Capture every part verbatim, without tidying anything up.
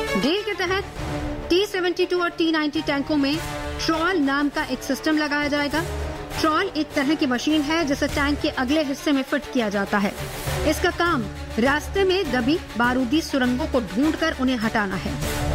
Deal के तहत T seventy two और टी नाइंटी टैंकों में ट्रॉल नाम का एक सिस्टम लगाया जाएगा। ट्रॉल एक तरह की मशीन है जिसे टैंक के अगले हिस्से में फिट किया जाता है। इसका काम रास्ते में दबी बारूदी सुरंगों को ढूंढकर उन्हें हटाना है।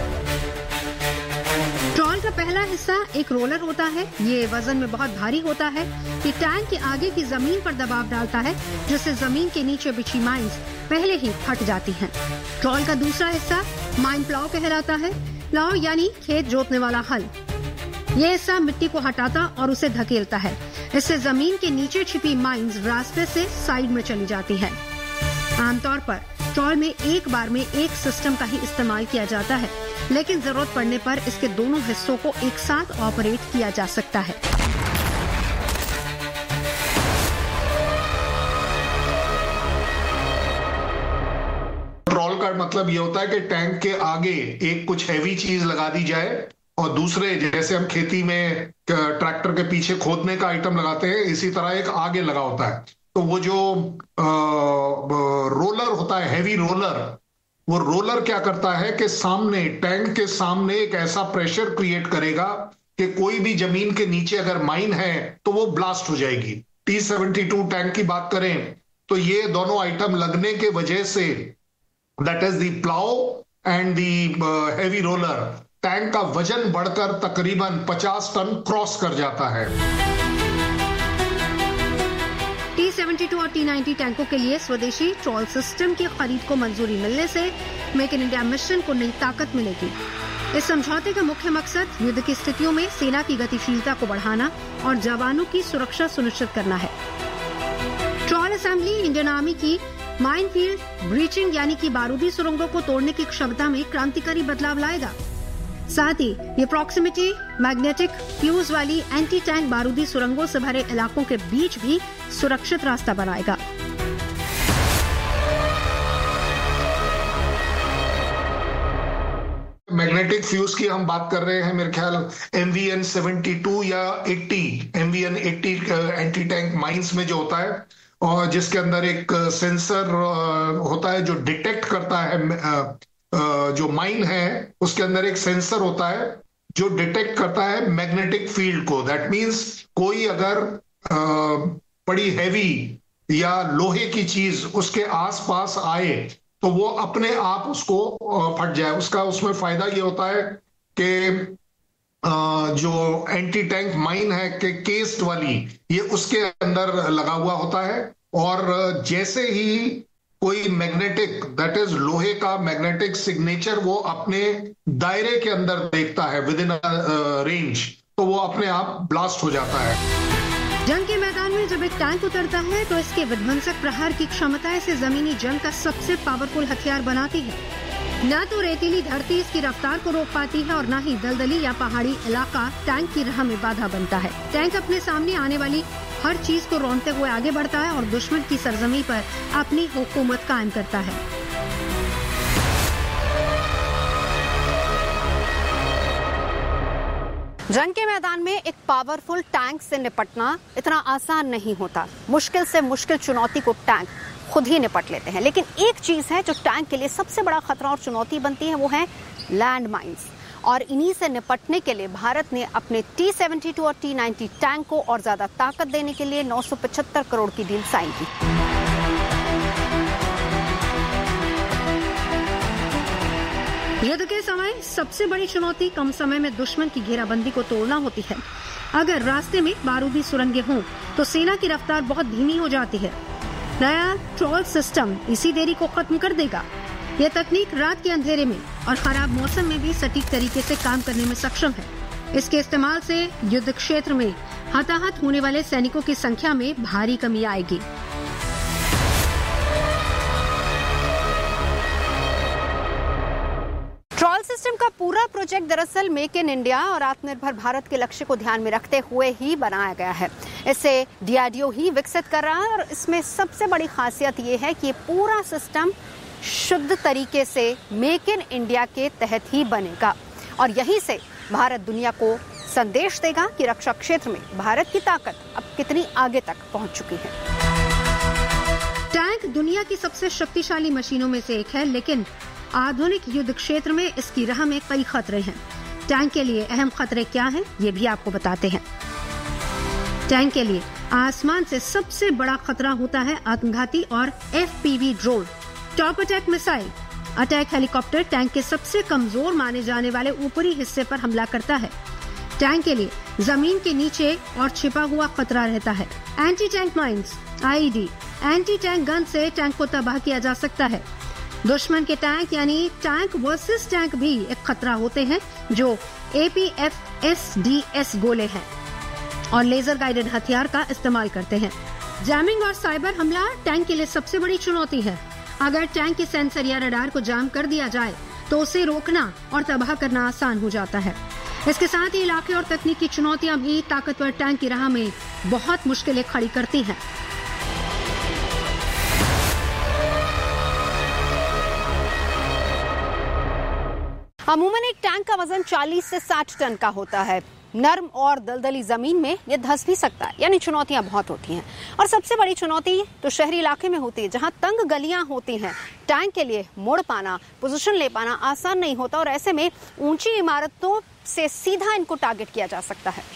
ट्रॉल का पहला हिस्सा एक रोलर होता है। ये वजन में बहुत भारी होता है। ये टैंक के आगे की जमीन पर दबाव डालता है, जिससे जमीन के नीचे बिछी माइंस पहले ही हट जाती हैं। ट्रॉल का दूसरा हिस्सा माइन प्लाव कहलाता है। प्लाव यानी खेत जोतने वाला हल। ये हिस्सा मिट्टी को हटाता और उसे धकेलता है। इससे जमीन के नीचे छिपी माइंस रास्ते से साइड में चली जाती है। आमतौर पर ट्रॉल में एक बार में एक सिस्टम का ही इस्तेमाल किया जाता है, लेकिन जरूरत पड़ने पर इसके दोनों हिस्सों को एक साथ ऑपरेट किया जा सकता है। ट्रॉल का मतलब ये होता है कि टैंक के आगे एक कुछ हैवी चीज लगा दी जाए और दूसरे, जैसे हम खेती में ट्रैक्टर के पीछे खोदने का आइटम लगाते हैं, इसी तरह एक आगे लगा होता है। तो वो जो आ, रोलर होता है, हैवी रोलर, वो रोलर क्या करता है कि सामने, टैंक के सामने एक ऐसा प्रेशर क्रिएट करेगा कि कोई भी जमीन के नीचे अगर माइन है तो वो ब्लास्ट हो जाएगी। टी सेवेंटी टू टैंक की बात करें तो ये दोनों आइटम लगने के वजह से, that is the plough and the heavy roller, tank का वजन बढ़कर तकरीबन पचास टन क्रॉस कर जाता है। टी सेवेंटी टू और टी नाइंटी टैंकों के लिए स्वदेशी ट्रॉल सिस्टम की खरीद को मंजूरी मिलने से मेक इन इंडिया मिशन को नई ताकत मिलेगी। इस समझौते का मुख्य मकसद युद्ध की स्थितियों में सेना की गतिशीलता को बढ़ाना और जवानों की सुरक्षा सुनिश्चित करना है। ट्रॉल असेंबली इंडियन आर्मी की माइनफील्ड ब्रीचिंग यानी कि बारूदी सुरंगों को तोड़ने की क्षमता में क्रांतिकारी बदलाव लाएगा। साथ ही ये प्रॉक्सिमिटी मैग्नेटिक फ्यूज वाली एंटी टैंक बारूदी सुरंगों से भरे इलाकों के बीच भी सुरक्षित रास्ता बनाएगा। मैग्नेटिक फ्यूज की हम बात कर रहे हैं, मेरे ख्याल M V N seventy two या अस्सी, एम वी एन अस्सी एंटी टैंक माइंस में जो होता है, और जिसके अंदर एक सेंसर होता है जो डिटेक्ट करता है, जो माइन है उसके अंदर एक सेंसर होता है जो डिटेक्ट करता है मैग्नेटिक फील्ड को। दैट मींस कोई अगर बड़ी हैवी या लोहे की चीज उसके आसपास आए तो वो अपने आप उसको फट जाए। उसका उसमें फायदा ये होता है कि जो एंटी टैंक माइन है के केस्ड वाली, ये उसके अंदर लगा हुआ होता है, और जैसे ही कोई मैग्नेटिक, दैट इज लोहे का मैग्नेटिक सिग्नेचर वो अपने दायरे के अंदर देखता है विद इन रेंज, तो वो अपने आप ब्लास्ट हो जाता है। जंग के मैदान में जब एक टैंक उतरता है तो इसके विध्वंसक प्रहार की क्षमता इसे जमीनी जंग का सबसे पावरफुल हथियार बनाती है। न तो रेतीली धरती इसकी रफ्तार को रोक पाती है और न ही दलदली या पहाड़ी इलाका टैंक की राह में बाधा बनता है। टैंक अपने सामने आने वाली हर चीज को रौंदते हुए आगे बढ़ता है और दुश्मन की सरजमी पर अपनी हुकूमत कायम करता है। जंग के मैदान में एक पावरफुल टैंक से निपटना इतना आसान नहीं होता। मुश्किल से मुश्किल चुनौती को टैंक खुद ही निपट लेते हैं। लेकिन एक चीज है जो टैंक के लिए सबसे बड़ा खतरा और चुनौती बनती है, वो है लैंड माइंस। और इन्हीं से निपटने के लिए भारत ने अपने टी सेवेंटी टू और टी नाइंटी टैंक को और ज्यादा ताकत देने के लिए नौ सौ पचहत्तर करोड़ की डील साइन की। युद्ध के समय सबसे बड़ी चुनौती कम समय में दुश्मन की घेराबंदी को तोड़ना होती है। अगर रास्ते में बारूदी सुरंगें हों तो सेना की रफ्तार बहुत धीमी हो जाती है। नया ट्रॉल सिस्टम इसी देरी को खत्म कर देगा। यह तकनीक रात के अंधेरे में और खराब मौसम में भी सटीक तरीके से काम करने में सक्षम है। इसके इस्तेमाल से युद्ध क्षेत्र में हताहत होने वाले सैनिकों की संख्या में भारी कमी आएगी। ट्रॉल सिस्टम का पूरा प्रोजेक्ट दरअसल मेक इन इंडिया और आत्मनिर्भर भारत के लक्ष्य को ध्यान में रखते हुए ही बनाया गया है। इसे डी आर डी ओ ही विकसित कर रहा है और इसमें सबसे बड़ी खासियत ये है कि ये पूरा सिस्टम शुद्ध तरीके से मेक इन इंडिया के तहत ही बनेगा और यहीं से भारत दुनिया को संदेश देगा कि रक्षा क्षेत्र में भारत की ताकत अब कितनी आगे तक पहुंच चुकी है। टैंक दुनिया की सबसे शक्तिशाली मशीनों में से एक है, लेकिन आधुनिक युद्ध क्षेत्र में इसकी राह में कई खतरे हैं। टैंक के लिए अहम खतरे क्या हैं, ये भी आपको बताते हैं। टैंक के लिए आसमान से सबसे बड़ा खतरा होता है आत्मघाती और F P V drone, top attack missile. Attack helicopter tank के सबसे कमजोर माने जाने वाले ऊपरी हिस्से पर हमला करता है। टैंक के लिए जमीन के नीचे और छिपा हुआ खतरा रहता है। एंटी टैंक माइंस आई E D, anti tank gun से टैंक को तबाह किया जा सकता है। दुश्मन के टैंक यानी टैंक वर्सेस टैंक भी एक खतरा होते हैं, जो A P F S D S गोले हैं और लेजर गाइडेड हथियार का इस्तेमाल करते हैं। जैमिंग और साइबर हमला टैंक के लिए सबसे बड़ी चुनौती है। अगर टैंक के सेंसर या रडार को जाम कर दिया जाए तो उसे रोकना और तबाह करना आसान हो जाता है। इसके साथ ही इलाके और तकनीकी चुनौतियां भी ताकतवर टैंक की राह में बहुत मुश्किलें खड़ी करती हैं। अमूमन एक टैंक का वजन चालीस से साठ टन का होता है। नर्म और दलदली जमीन में ये धंस भी सकता है, यानी चुनौतियां बहुत होती हैं। और सबसे बड़ी चुनौती तो शहरी इलाके में होती है, जहां तंग गलियां होती हैं। टैंक के लिए मुड़ पाना, पोजीशन ले पाना आसान नहीं होता और ऐसे में ऊंची इमारतों से सीधा इनको टारगेट किया जा सकता है।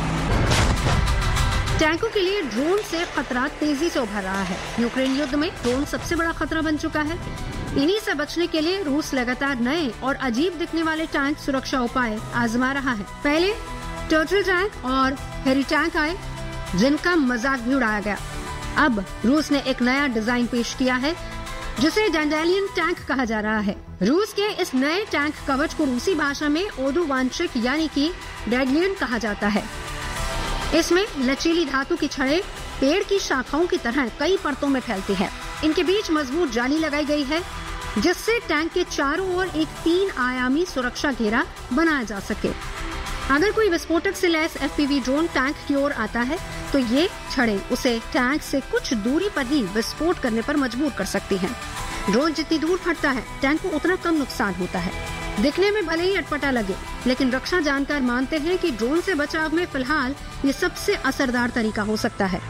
टैंकों के लिए ड्रोन से खतरा तेजी से उभर रहा है। यूक्रेन युद्ध में ड्रोन सबसे बड़ा खतरा बन चुका है। इन्हीं से बचने के लिए रूस लगातार नए और अजीब दिखने वाले टैंक सुरक्षा उपाय आजमा रहा है। पहले टर्टल टैंक और हेरी टैंक आए, जिनका मजाक भी उड़ाया गया। अब रूस ने एक नया डिजाइन पेश किया है, जिसे डैंडेलियन टैंक कहा जा रहा है। रूस के इस नए टैंक कवच को रूसी भाषा में ओदुवांशिक यानी कि डैंडेलियन कहा जाता है। इसमें लचीली धातु की छड़ें पेड़ की शाखाओं की तरह कई परतों में फैलती है। इनके बीच मजबूत जाली लगाई गई है, जिससे टैंक के चारों ओर एक तीन आयामी सुरक्षा घेरा बनाया जा सके। अगर कोई विस्फोटक से lace F P V drone tank की ओर आता है तो ये छड़ें उसे टैंक से कुछ दूरी पर ही विस्फोट करने पर मजबूर कर सकती हैं। ड्रोन जितनी दूर फटता है, टैंक को उतना कम नुकसान होता है। दिखने में भले ही अटपटा लगे, लेकिन रक्षा जानकार मानते हैं कि ड्रोन से बचाव में फिलहाल ये सबसे असरदार तरीका हो सकता है।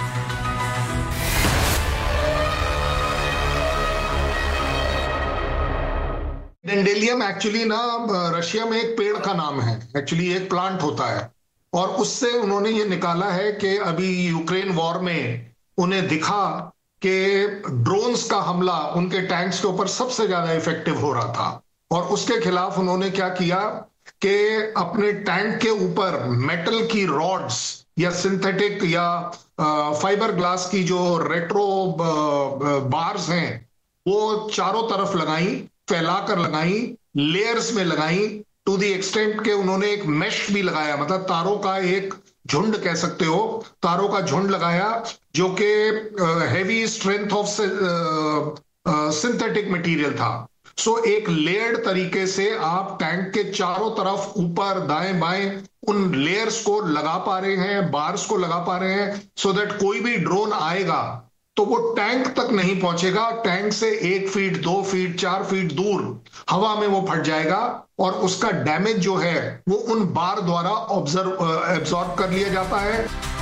डेंडेलियम एक्चुअली ना रशिया में एक पेड़ का नाम है, एक्चुअली एक प्लांट होता है, और उससे उन्होंने ये निकाला है कि अभी यूक्रेन वॉर में उन्हें दिखा कि ड्रोन्स का हमला उनके टैंक्स के ऊपर सबसे ज्यादा इफेक्टिव हो रहा था, और उसके खिलाफ उन्होंने क्या किया कि अपने टैंक के ऊपर मेटल की रॉड्स या सिंथेटिक या फाइबर ग्लास की जो रेट्रो बार्स हैं वो चारों तरफ लगाई, फैलाकर लगाई, लेयर्स में लगाई, टू दी एक्सटेंट के उन्होंने एक मेश भी लगाया, मतलब तारों का एक झुंड कह सकते हो, तारों का झुंड लगाया जो कि heavy strength of synthetic material था। सो so, एक लेयर्ड तरीके से आप टैंक के चारों तरफ ऊपर दाएं बाएं उन लेयर्स को लगा पा रहे हैं, बार्स को लगा पा रहे हैं, सो so दैट कोई भी ड्रोन आएगा तो वो टैंक तक नहीं पहुंचेगा। टैंक से एक फीट, दो फीट, चार फीट दूर हवा में वो फट जाएगा और उसका डैमेज जो है वो उन बार द्वारा ऑब्जर्व एब्जॉर्ब कर लिया जाता है।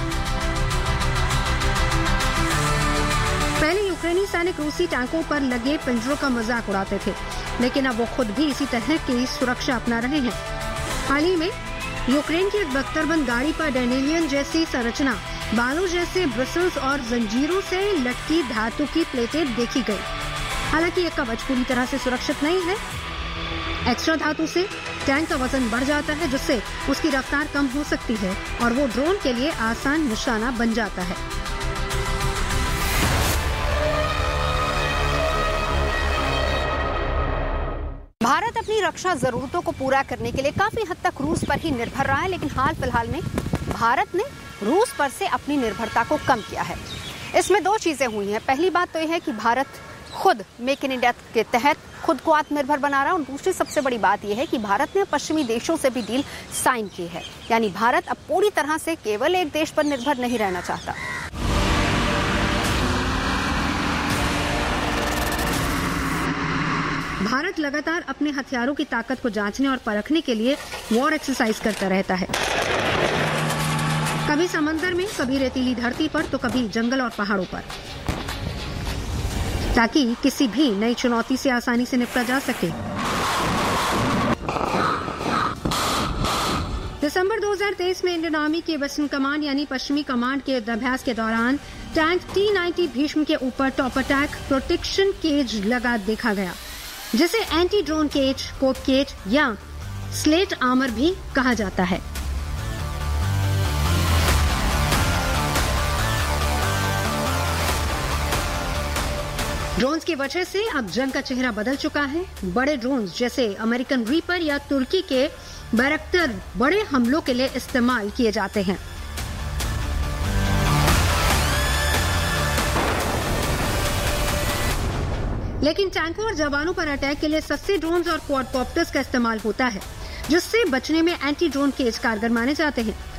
पहले यूक्रेनी सैनिक रूसी टैंकों पर लगे पिंजरों का मजाक उड़ाते थे, लेकिन अब वो खुद भी इसी तरह की सुरक्षा अपना रहे हैं। हाल ही में यूक्रेन की एक बख्तरबंद गाड़ी पर डैंडेलियन जैसी संरचना, बालों जैसे ब्रिसल्स और जंजीरों से लटकी धातु की प्लेटें देखी गई। हालांकि ये कवच पूरी तरह से सुरक्षित नहीं है। एक्स्ट्रा धातु से टैंक का वजन बढ़ जाता है, जिससे उसकी रफ्तार कम हो सकती है और वो ड्रोन के लिए आसान निशाना बन जाता है। भारत अपनी रक्षा जरूरतों को पूरा करने के लिए काफी हद तक रूस पर ही निर्भर रहा है, लेकिन हाल फिलहाल में भारत ने रूस पर से अपनी निर्भरता को कम किया है। इसमें दो चीजें हुई हैं। पहली बात तो यह है कि भारत खुद मेक इन इंडिया के तहत खुद को आत्मनिर्भर बना रहा है, और दूसरी सबसे बड़ी बात यह है कि भारत ने पश्चिमी देशों से भी डील साइन की है। यानी भारत अब पूरी तरह से केवल एक देश पर निर्भर नहीं रहना चाहता। भारत लगातार अपने हथियारों की ताकत को जांचने और परखने के लिए वॉर एक्सरसाइज करता रहता है। कभी समंदर में, कभी रेतीली धरती पर, तो कभी जंगल और पहाड़ों पर। ताकि किसी भी नई चुनौती से आसानी से निपटा जा सके। दिसंबर दो हज़ार तेईस में इंडियन आर्मी के वेस्टर्न कमांड यानी पश्चिमी कमांड के युद्धाभ्यास के दौरान टैंक टी नाइंटी भीष्म के ऊपर टॉप अटैक प्रोटेक्शन केज लगा देखा गया, जिसे एंटी ड्रोन केज, कोप केज या स्लेट आर्मर भी कहा जाता है। ड्रोन्स की वजह से अब जंग का चेहरा बदल चुका है। बड़े ड्रोन्स जैसे अमेरिकन रीपर या तुर्की के बैरक्टर बड़े हमलों के लिए इस्तेमाल किए जाते हैं। लेकिन टैंकों और जवानों पर अटैक के लिए सस्ते ड्रोन्स और क्वाडकॉप्टर्स का इस्तेमाल होता है, जिससे बचने में एंटी ड्रोन केज कारगर माने जाते हैं।